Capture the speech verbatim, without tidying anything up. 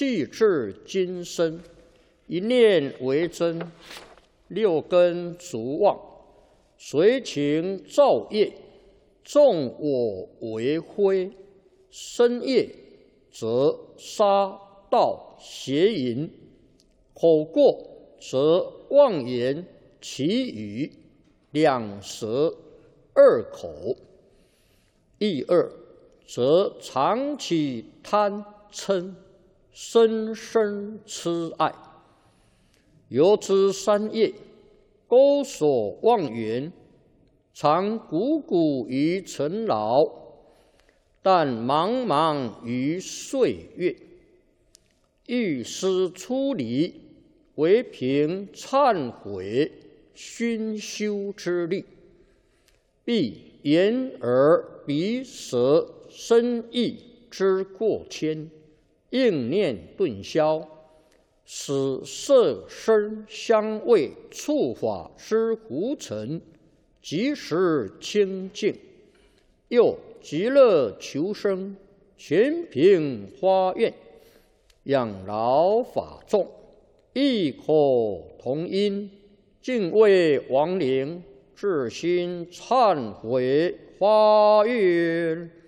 气至今生，一念为真。六根逐妄，随情造业，纵我为非。身业则杀盗邪淫，口过则妄言绮语，两舌二口。意二则常起贪嗔，深深痴爱。由之三业，钩锁妄缘，常汩汩于尘劳，但茫茫于岁月。欲思出离，唯凭忏悔熏修之力，必眼耳鼻舌身意之过谦，应念顿消，使色声香味触法之浮尘即时清净。又极乐求生，全凭花愿，养老法众，异口同音，敬畏亡灵，至心忏悔发愿。